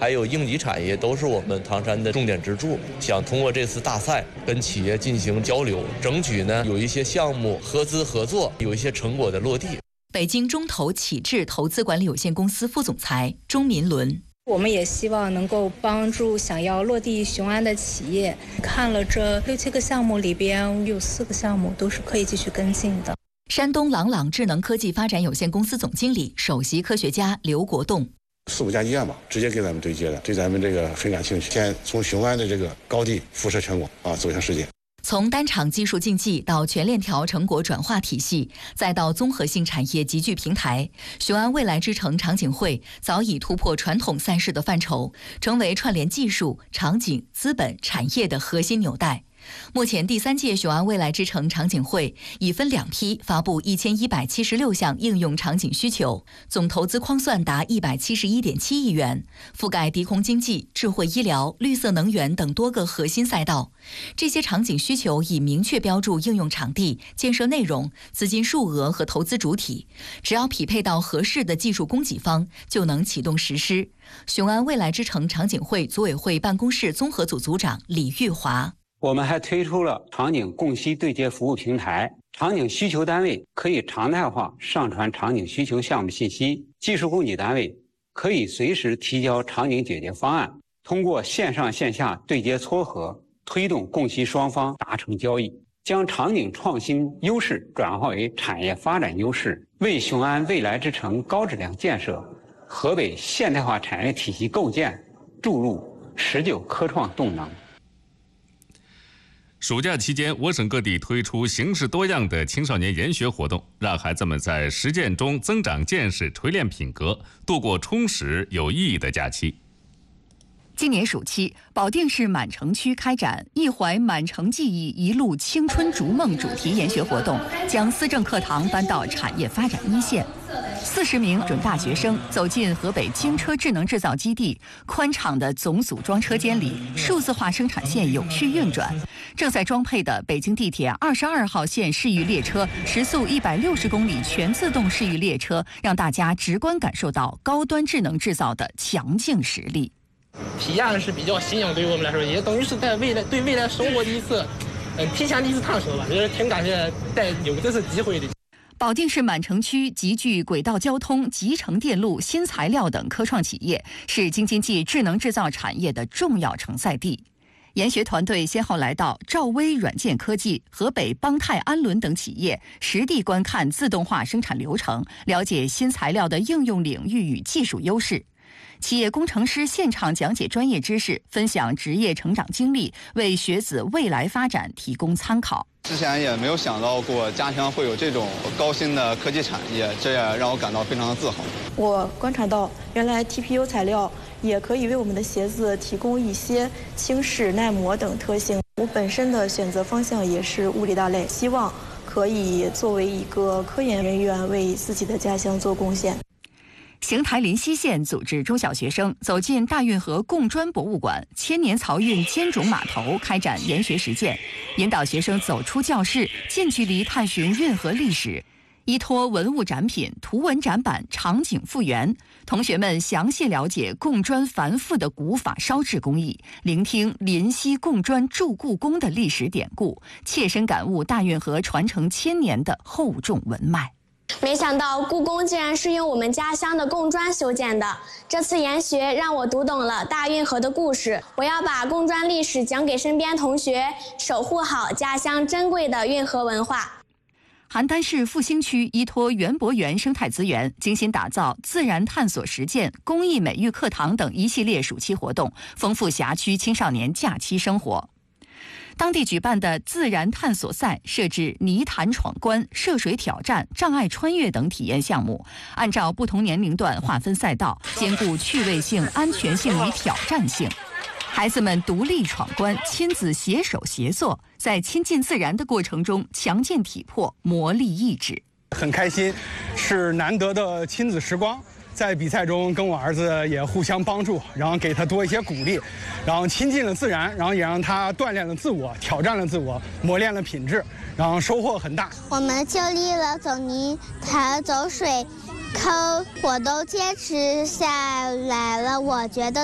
还有应急产业都是我们唐山的重点支柱。想通过这次大赛跟企业进行交流，争取呢有一些项目合资合作，有一些成果的落地。 北京中投启智投资管理有限公司副总裁钟民伦。 我们也希望能够帮助想要落地雄安的企业。看了这6、7个项目里边，有4个项目都是可以继续跟进的。 山东朗朗智能科技发展有限公司总经理、首席科学家刘国栋 4、5家医院吧，直接跟咱们对接的，对咱们这个很感兴趣。先从雄安的这个高地辐射全国走向世界。 从单场技术竞技到全链条成果转化体系，再到综合性产业集聚平台，雄安未来之城场景会早已突破传统赛事的范畴，成为串联技术、场景、资本、产业的核心纽带。目前第3届雄安未来之城场景会已分2批发布1176项应用场景需求，总投资框算达171.7亿元，覆盖低空经济、智慧医疗、绿色能源等多个核心赛道。这些场景需求已明确标注应用场地、建设内容、资金数额和投资主体，只要匹配到合适的技术供给方，就能启动实施。雄安未来之城场景会组委会办公室综合组组长李玉华。 我们还推出了场景供需对接服务平台，场景需求单位可以常态化上传场景需求项目信息，技术供给单位可以随时提交场景解决方案，通过线上线下对接撮合，推动供需双方达成交易，将场景创新优势转化为产业发展优势，为雄安未来之城高质量建设、河北现代化产业体系构建注入持久科创动能。 暑假期间，我省各地推出形式多样的青少年研学活动，让孩子们在实践中增长见识、锤炼品格，度过充实有意义的假期。 今年暑期，保定市满城区开展“一怀满城记忆，一路青春逐梦”主题研学活动，将思政课堂搬到产业发展一线。40名准大学生走进河北京车智能制造基地，宽敞的总组装车间里，数字化生产线有序运转。正在装配的北京地铁22号线市域列车时速160公里全自动市域列车，让大家直观感受到高端智能制造的强劲实力。 体验是比较新颖，对于我们来说，也等于是在对未来生活的一次，提前的一次探索吧，也是挺感谢有这次机会的。 保定市满城区集聚轨道交通、集成电路、新材料等科创企业，是京津冀智能制造产业的重要承载地。研学团队先后来到兆威软件科技、河北邦泰安伦等企业，实地观看自动化生产流程，了解新材料的应用领域与技术优势。企业工程师现场讲解专业知识，分享职业成长经历，为学子未来发展提供参考。 之前也没有想到过家乡会有这种高新的科技产业，这也让我感到非常的自豪。 我观察到，原来 TPU 材料也可以为我们的鞋子提供一些轻适、耐磨等特性。我本身的选择方向也是物理大类，希望可以作为一个科研人员为自己的家乡做贡献。 邢台临溪县组织中小学生走进大运河贡砖博物馆、千年漕运尖种码头，开展研学实践，引导学生走出教室，近距离探寻运河历史。依托文物展品、图文展板、场景复原，同学们详细了解贡砖繁复的古法烧制工艺，聆听临溪贡砖筑故宫的历史典故，切身感悟大运河传承1000年的厚重文脉。 没想到故宫竟然是用我们家乡的贡砖修建的，这次研学让我读懂了大运河的故事。我要把贡砖历史讲给身边同学，守护好家乡珍贵的运河文化。 邯郸市复兴区依托园博园生态资源，精心打造自然探索实践、公益美育课堂等一系列暑期活动，丰富辖区青少年假期生活。当地举办的自然探索赛设置泥潭闯关、涉水挑战、障碍穿越等体验项目，按照不同年龄段划分赛道，兼顾趣味性、安全性与挑战性。孩子们独立闯关，亲子携手协作，在亲近自然的过程中强健体魄，磨砺意志。 很开心，是难得的亲子时光。在比赛中跟我儿子也互相帮助，然后给他多一些鼓励，然后亲近了自然，然后也让他锻炼了自我，挑战了自我，磨练了品质，然后收获很大。 我们经历了走泥潭、走水坑，我都坚持下来了。我觉得